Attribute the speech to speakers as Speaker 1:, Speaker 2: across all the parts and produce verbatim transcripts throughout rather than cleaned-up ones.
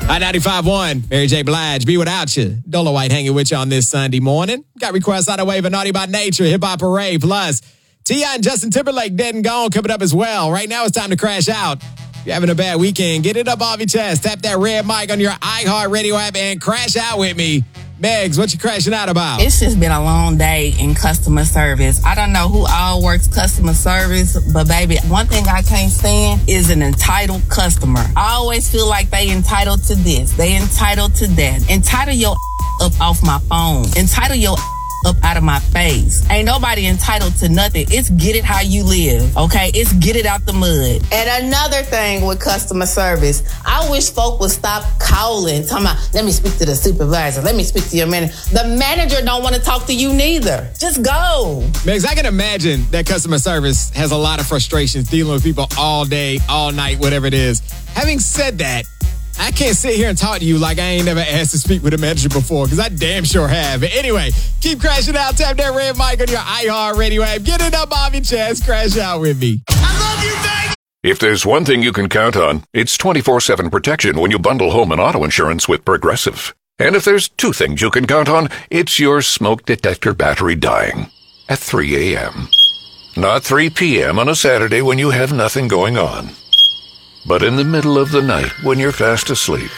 Speaker 1: I ninety-five point one, Mary J. Blige, Be Without You. Dolo White hanging with you on this Sunday morning. Got requests out of way of Naughty by Nature, Hip Hop Parade, plus T I and Justin Timberlake Dead and Gone coming up as well. Right now it's time to crash out. If you're having a bad weekend, get it up off your chest. Tap that red mic on your iHeartRadio app and crash out with me. Megs, what you crashing out about?
Speaker 2: It's just been a long day in customer service. I don't know who all works customer service, but baby, one thing I can't stand is an entitled customer. I always feel like they entitled to this, they entitled to that. Entitle your up off my phone. Entitle your up out of my face. Ain't nobody entitled to nothing. It's get it how you live, okay? It's get it out the mud. And another thing with customer service, I wish folk would stop calling, talking about, let me speak to the supervisor, let me speak to your manager. The manager don't want to talk to you neither. Just go.
Speaker 1: Megs, I can imagine that customer service has a lot of frustrations dealing with people all day, all night, whatever it is. Having said that, I can't sit here and talk to you like I ain't never asked to speak with a manager before, because I damn sure have. Anyway, keep crashing out. Tap that red mic on your iHeartRadio app. Get it up off your chest. Crash out with me.
Speaker 3: I love you, Vegas!
Speaker 4: If there's one thing you can count on, it's twenty-four seven protection when you bundle home and auto insurance with Progressive. And if there's two things you can count on, it's your smoke detector battery dying at three a.m. Not three p.m. on a Saturday when you have nothing going on, but in the middle of the night when you're fast asleep.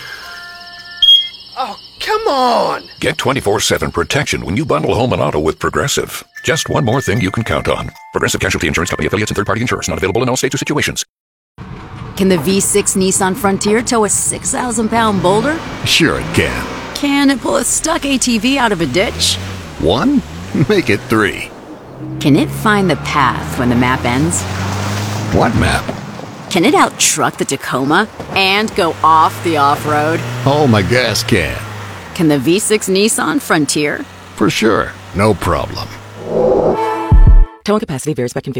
Speaker 3: Oh, come on!
Speaker 4: Get twenty-four seven protection when you bundle home and auto with Progressive. Just one more thing you can count on. Progressive Casualty Insurance Company affiliates and third-party insurers. Not available in all states or situations.
Speaker 5: Can the V six Nissan Frontier tow a six thousand pound boulder?
Speaker 6: Sure it can.
Speaker 5: Can it pull a stuck A T V out of a ditch?
Speaker 6: One? Make it three.
Speaker 5: Can it find the path when the map ends?
Speaker 6: What map?
Speaker 5: Can it out-truck the Tacoma and go off the off-road?
Speaker 6: Oh, my gas can.
Speaker 5: Can the V six Nissan Frontier?
Speaker 6: For sure. No problem.
Speaker 7: Towing capacity varies by configuration.